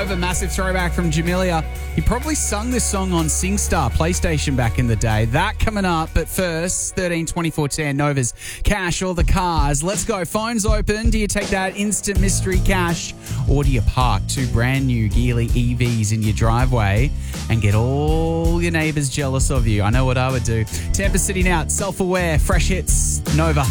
Nova, massive throwback from Jamelia. He probably sung this song on SingStar PlayStation back in the day. That coming up, but first, 13-24-10, Nova's Cash or the Cars. Let's go. Phones open. Do you take that instant mystery cash, or do you park two brand new Geely EVs in your driveway and get all your neighbours jealous of you? I know what I would do. Tampa City now, Self-Aware, Fresh Hits, Nova.